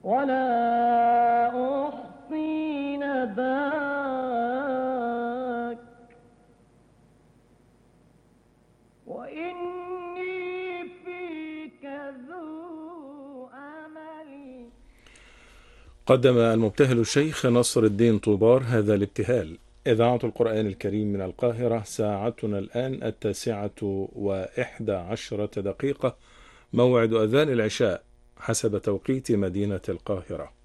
ولا أحصي نداك، وإني فيك ذو أمل. قدم المبتهل الشيخ نصر الدين طوبار هذا الابتهال. إذاعة القرآن الكريم من القاهرة، ساعتنا الآن 9:11 دقيقة، موعد أذان العشاء حسب توقيت مدينة القاهرة.